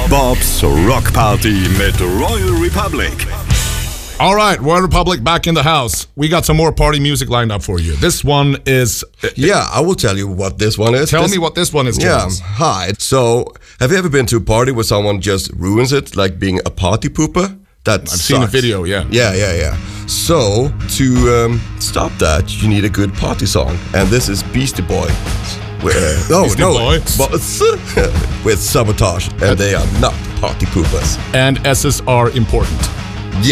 Bob's Rock Party mit Royal Republic. All right, Royal Republic back in the house. We got some more party music lined up for you. This one is... Yeah, I will tell you what this one is. Tell me what this one is, James. Yeah, hi. So, have you ever been to a party where someone just ruins it, like being a party pooper? I've seen a video, yeah. Yeah. So, to stop that, you need a good party song. And this is Beastie Boys. Beastie Boys? With Sabotage. And they are not party poopers. And S's are important.